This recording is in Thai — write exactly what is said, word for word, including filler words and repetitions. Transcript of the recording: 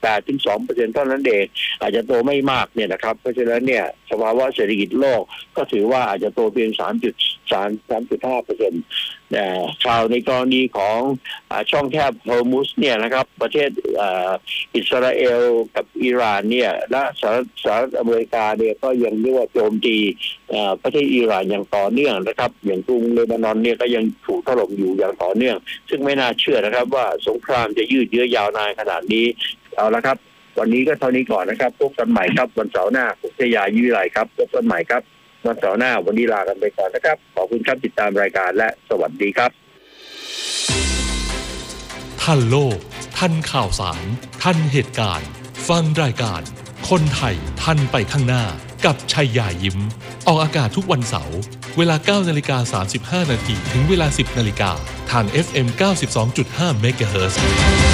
แปดถึงสองเปอร์เซ็นต์ เท่านั้นเองอาจจะโตไม่มากเนี่ยนะครับเพราะฉะนั้นเนี่ยสภาวะเศรษฐกิจโลกก็ถือว่าอาจจะโตเพียง สามจุดสาม สามจุดห้าเปอร์เซ็นต์ แต่ข่าวในกรณีของช่องแคบฮอร์มุซเนี่ยนะครับประเทศอิสราเอลกับอิหร่านเนี่ยและสหรัฐอเมริกาเนี่ยก็ยังเรียกว่าโจมตีประเทศอิหร่านอย่างต่อเนื่องนะครับอย่างกรุงเลบานอนเนี่ยก็ยังถูกถล่มอยู่อย่างต่อเนื่องซึ่งไม่น่าเชื่อนะครับว่าสงครามจะยืดเยื้อยาวนานขนาดนี้เอาละครับวันนี้ก็เท่านี้ก่อนนะครับพบกันใหม่ครับวันเสาร์หน้าผมชยายุวิไลครับพบกันใหม่ครับวันเสาร์หน้าวันนี้ลากันไปก่อนนะครับขอบคุณครับติดตามรายการและสวัสดีครับทันโลกทันข่าวสารทันเหตุการณ์ฟังรายการคนไทยทันไปข้างหน้ากับชัยยายิ้มออกอากาศทุกวันเสาร์เวลา เก้านาฬิกาสามสิบห้านาที ถึงเวลา สิบนาฬิกาทาง เอฟ เอ็ม เก้าสิบสองจุดห้า เมกะเฮิรตซ์